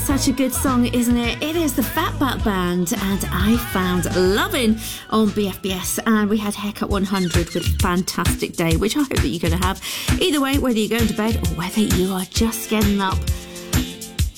such a good song, isn't it? It is the Fatback Band and I Found Lovin' on BFBS, and we had Haircut 100 with Fantastic Day, which I hope that you're going to have. Either way, whether you're going to bed or whether you are just getting up